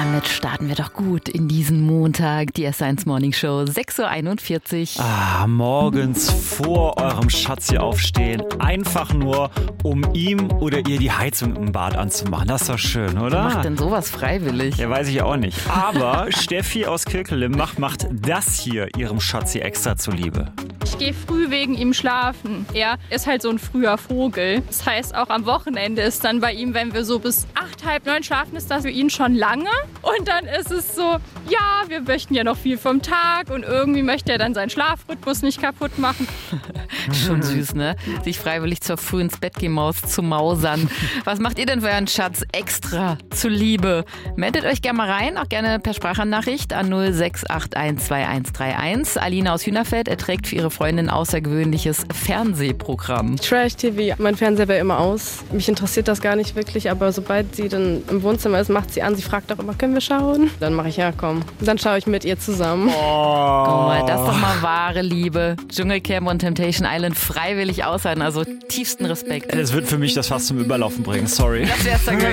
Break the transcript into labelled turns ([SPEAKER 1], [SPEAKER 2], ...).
[SPEAKER 1] damit starten wir doch gut in diesen Montag, die S1 Morning Show, 6.41 Uhr.
[SPEAKER 2] Morgens vor eurem Schatzi aufstehen, einfach nur, um ihm oder ihr die Heizung im Bad anzumachen. Das ist doch schön, oder?
[SPEAKER 1] Wer macht denn sowas freiwillig?
[SPEAKER 2] Ja, weiß ich auch nicht. Aber Steffi aus Kirkelenbach macht das hier ihrem Schatzi extra zuliebe.
[SPEAKER 3] Ich gehe früh wegen ihm schlafen. Er ist halt so ein früher Vogel. Das heißt, auch am Wochenende ist dann bei ihm, wenn wir so bis 8, halb 9 schlafen, ist das für ihn schon lange. Und dann ist es so, ja, wir möchten ja noch viel vom Tag und irgendwie möchte er dann seinen Schlafrhythmus nicht kaputt machen.
[SPEAKER 1] Schon süß, ne? Sich freiwillig zur früh ins Bett gehen Maus zu mausern. Was macht ihr denn für euren Schatz extra zuliebe? Meldet euch gerne mal rein, auch gerne per Sprachnachricht an 06812131. Alina aus Hühnerfeld erträgt für ihre Freundin außergewöhnliches Fernsehprogramm.
[SPEAKER 4] Trash-TV. Mein Fernseher wäre immer aus. Mich interessiert das gar nicht wirklich, aber sobald sie dann im Wohnzimmer ist, macht sie an. Sie fragt auch immer, können wir schauen? Dann mache ich, ja komm. Dann schaue ich mit ihr zusammen.
[SPEAKER 1] Guck mal, das ist doch mal wahre Liebe. Dschungelcamp und Temptation Island freiwillig aushalten, also tiefsten Respekt.
[SPEAKER 2] Es wird für mich das fast zum Überlaufen bringen, sorry.
[SPEAKER 1] Das wär's dann gewesen.